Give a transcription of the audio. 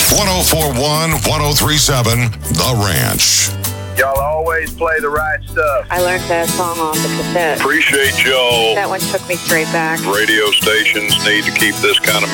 1041, 1037, The Ranch. Y'all always play the right stuff. I learned that song off the cassette. Appreciate y'all. That one took me straight back. Radio stations need to keep this kind of